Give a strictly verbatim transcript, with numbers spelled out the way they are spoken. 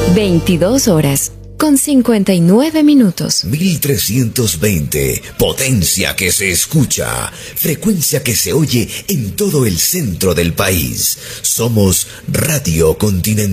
veintidós horas con cincuenta y nueve minutos. mil trescientos veinte, potencia que se escucha, frecuencia que se oye en todo el centro del país. Somos Radio Continental.